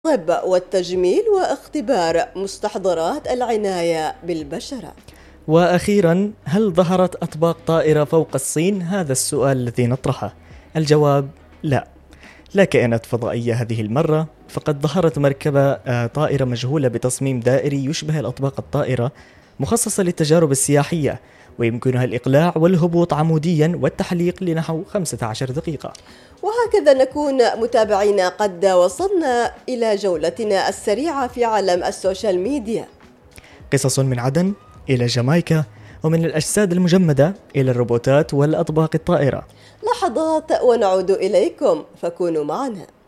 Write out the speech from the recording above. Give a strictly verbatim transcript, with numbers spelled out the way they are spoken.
الطب والتجميل واختبار مستحضرات العناية بالبشرة. وأخيرا، هل ظهرت أطباق طائرة فوق الصين؟ هذا السؤال الذي نطرحه. الجواب لا. لا كائنات فضائية هذه المرة، فقد ظهرت مركبة طائرة مجهولة بتصميم دائري يشبه الأطباق الطائرة، مخصصة للتجارب السياحية، ويمكنها الإقلاع والهبوط عموديا والتحليق لنحو خمسة عشر دقيقة. وهكذا نكون متابعينا قد وصلنا إلى جولتنا السريعة في عالم السوشيال ميديا. قصص من عدن إلى جامايكا، ومن الأجساد المجمدة إلى الروبوتات والأطباق الطائرة. لحظات ونعود إليكم، فكونوا معنا.